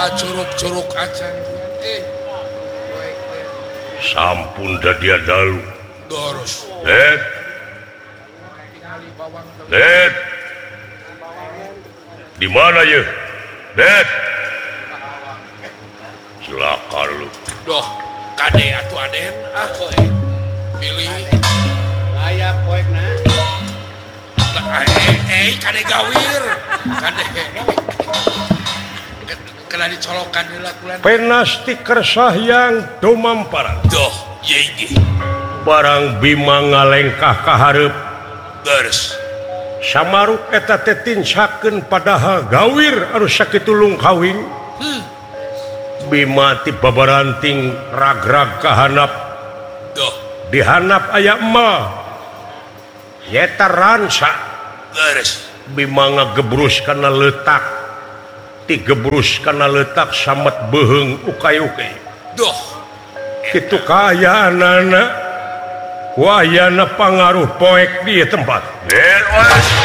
curug-curug acan sampun dia dalu doros di mana ya silakan lu doh kade atuh aden pilih Aya poekna. kade gawir kade kena dicolokan heula kulan penasti kersah yang tumamparan doh yeigi barang Bima ngalengkah ka hareup beres samaruk eta teh tinsakeun padahal gawir anu sakitu lung kawin Bima ti babaranting ragrag ka hanap doh di hanap aya emak nyeta ransa beres Bima ngagebrus kana letak ti gebrus kana letak samet beheung ukay-ukay doh kitu kaayana wayana pangaruh poek di tempat